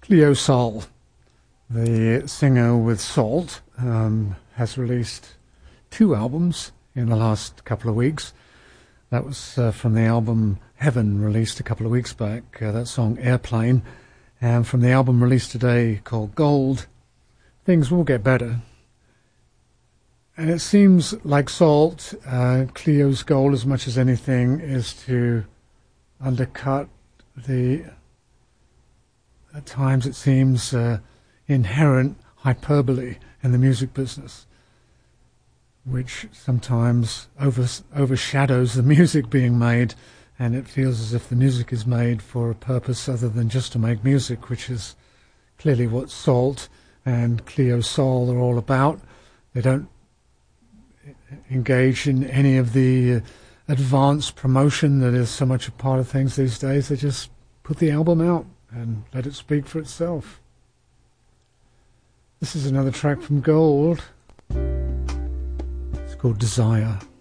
Cleo Sol, the singer with Salt, has released 2 albums in the last couple of weeks. That was from the album Heaven, released a couple of weeks back, that song Airplane. And from the album released today called Gold, Things Will Get Better. And it seems like Salt, Cleo's goal as much as anything is to undercut the, at times it seems, inherent hyperbole in the music business, which sometimes overshadows the music being made, and it feels as if the music is made for a purpose other than just to make music, which is clearly what Salt and Cleo Sol are all about. They don't engage in any of the advanced promotion that is so much a part of things these days. They just put the album out and let it speak for itself. This is another track from Gold. It's called Desire.